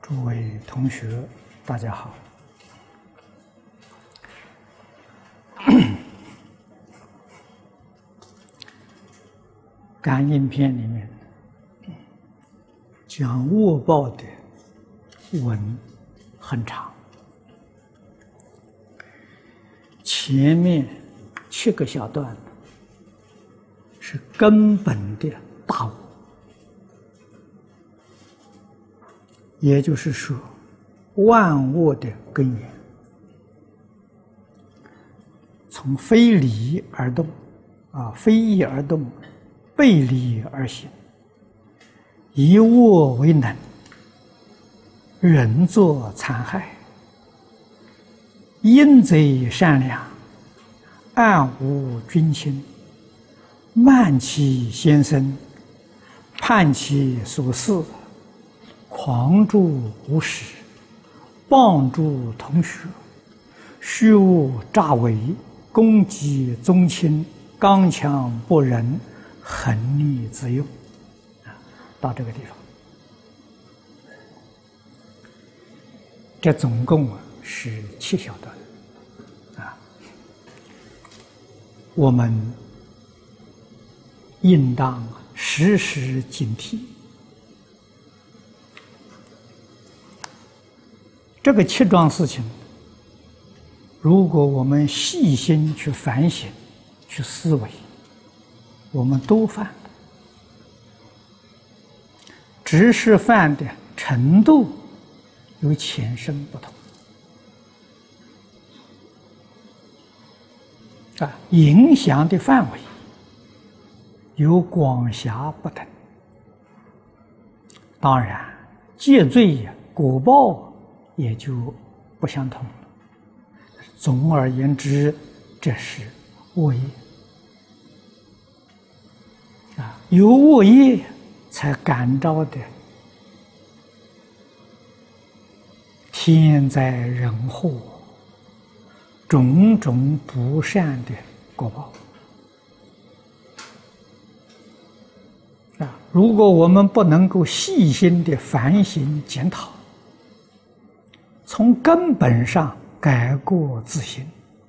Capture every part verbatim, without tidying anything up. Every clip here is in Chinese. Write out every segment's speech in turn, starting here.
诸位同学，大家好。感应篇里面讲恶报的文很长，前面七个小段是根本的大恶，也就是说万恶的根源，从非理而动，啊，非义而动，背理而行，以恶为能，人作残害，阴贼善良，暗无君亲，慢其先生，叛其所事，狂助无始，谤助同学，虚无诈伪，攻击宗亲，刚强不仁，横逆自用。啊，到这个地方，这总共是七小段。啊，我们应当时时警惕。这个七桩事情，如果我们细心去反省、去思维，我们都犯的，只是犯的程度有浅深不同，啊，影响的范围有广狭不等。当然，戒罪果报也就不相同了。总而言之，这是恶业啊，有恶业才感召的天灾人祸、种种不善的果报啊！如果我们不能够细心的反省检讨，从根本上改过自新，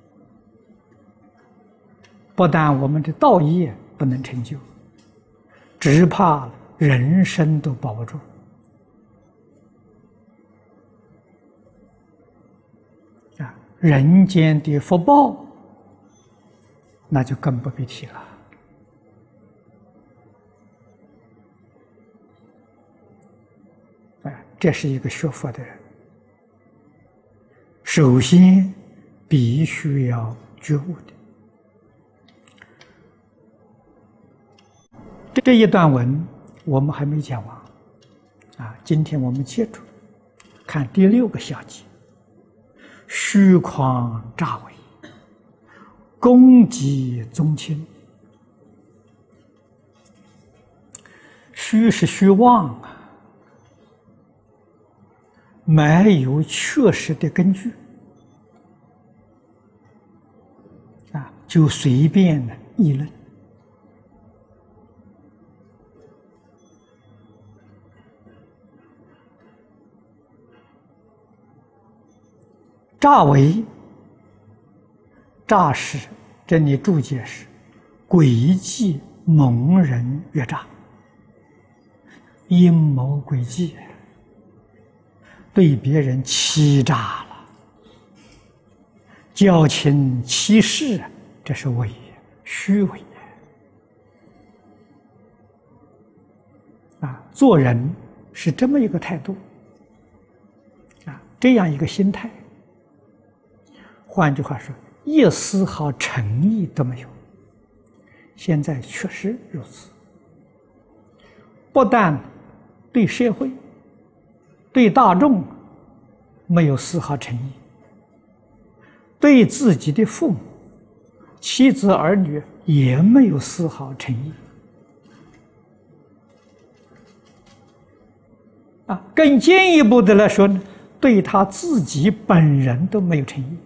不但我们的道业不能成就，只怕人生都保不住。啊，人间的福报，那就更不必提了。啊，这是一个学佛的人，首先必须要觉悟的。这一段文我们还没讲完啊，今天我们接着看第六个小节：虚诳诈伪，攻击宗亲。虚是虚妄啊，没有确实的根据啊，就随便的议论。诈伪，诈是这里注解是诡计蒙人越诈，阴谋诡计，对别人欺诈了，矫情欺世，这是伪，虚伪啊！做人是这么一个态度啊，这样一个心态。换句话说，一丝毫诚意都没有。现在确实如此，不但对社会、对大众没有丝毫诚意，对自己的父母、妻子儿女也没有丝毫诚意。啊，更进一步的来说呢，对他自己本人都没有诚意。